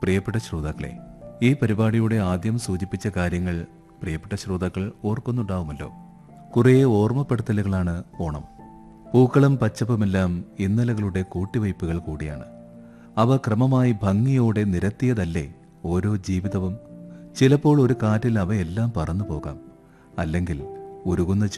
പ്രിയപ്പെട്ട ശ്രോതാക്കളെ, ഈ പരിപാടിയുടെ ആദ്യം സൂചിപ്പിച്ച കാര്യങ്ങൾ പ്രിയപ്പെട്ട ശ്രോതാക്കൾ ഓർക്കുന്നുണ്ടാവുമല്ലോ. കുറേ ഓർമ്മപ്പെടുത്തലുകളാണ് ഓണം. പൂക്കളും പച്ചപ്പുമെല്ലാം ഇന്നലകളുടെ കൂട്ടിവയ്പ്പുകൾ കൂടിയാണ്. അവ ക്രമമായി ഭംഗിയോടെ നിരത്തിയതല്ലേ ഓരോ ജീവിതവും. ചിലപ്പോൾ ഒരു കാറ്റിൽ അവയെല്ലാം പറന്നു പോകാം, അല്ലെങ്കിൽ ഉരുകുന്ന